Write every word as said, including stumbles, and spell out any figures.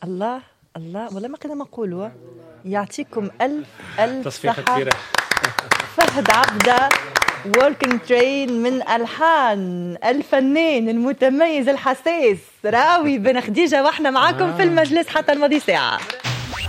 الله الله والله ما كنا نقولوا. يعطيكم ألف ألف تصفيقة صحة. كبيرة. فهد عبدة working train من ألحان الفنان المتميز الحساس راوي بن خديجة، واحنا معاكم آه. في المجلس حتى الماضي ساعة.